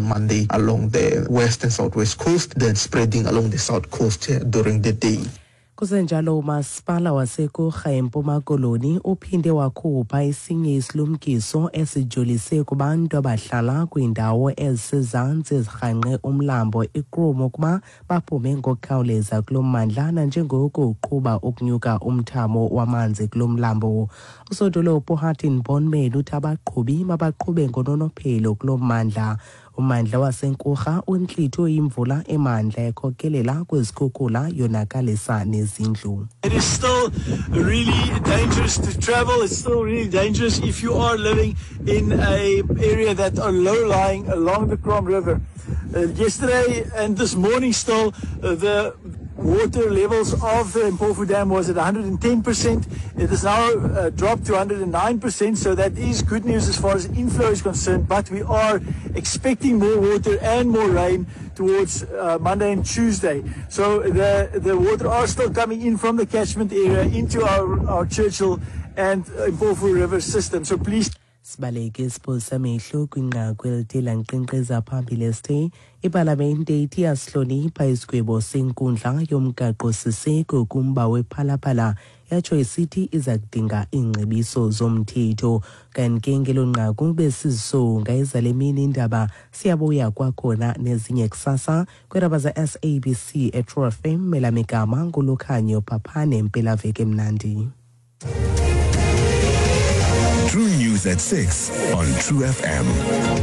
Monday along the west and southwest coast, then spreading along the south coast during the day. Kusenjalo umasipala waseKurha eMpuma Koloni uphinde wakhupha esinye isilumkiso esijolise kubantu abahlala kwiindawo ezisezantsi ezirhanqe umlambo iKrumo ukuba baphume ngokukhawuleza kulo mmandla nanjengoko uqhuba ukunyuka umthamo wamanzi kulo mlambo. Usodolophu Hartin Bonmel uthi abaqhubi mabaqhube ngononophelo kulo mmandla. Ummandla waseNkurha untlitho imvula emandla ekhokelela kwezikhukhula yonakalisa nezindlu. It is still really dangerous to travel. It's still really dangerous if you are living in an area that are low-lying along the Krom River. Yesterday and this morning still, the water levels of the Mpofu Dam was at 110%. It has now dropped to 109%, so that is good news as far as inflow is concerned, but we are expecting more water and more rain towards Monday and Tuesday. So the water are still coming in from the catchment area into our Churchill and Mpofu River system. So please. Sibaleke isiphosa amehlo kwinqaku elithela nkqenkqeza phambili sithe ipalamente ithi yasihlonipha isigwebo senkundla yomgaqo-siseko kumba wephalaphala yatsho isithi iza kudinga iingcebiso zomthetho. Kanti ke ngelo nqaku besizisonga ezale mini indaba siyabuya kwakhona nezinye kusasa kweendaba za-SABC eTrue FM. Melamegama nguLukhanyo Phaphane Mpelaveki emnandi. True News at 6 on True FM.